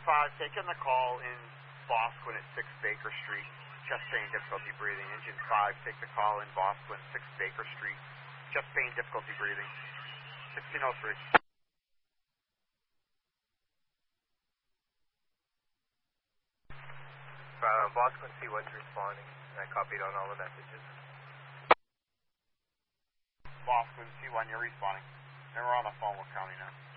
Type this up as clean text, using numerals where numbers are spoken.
5, taking the call in Bosquen at 6 Baker Street. Chest pain, difficulty breathing. Engine 5, take the call in Bosquen, 6 Baker Street. Chest pain, difficulty breathing. 1603. Bosquen C1's responding. I copied on all the messages. Bosquen C1, you're responding. And we're on the phone with County now.